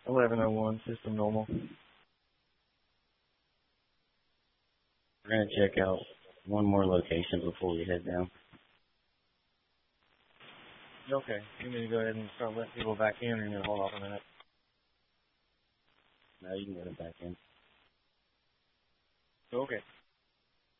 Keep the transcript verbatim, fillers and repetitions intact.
eleven oh one, system normal. We're going to check out one more location before we head down. Okay. You need to go ahead and start letting people back in, or you need to hold off a minute. No, you can get it back in. Okay.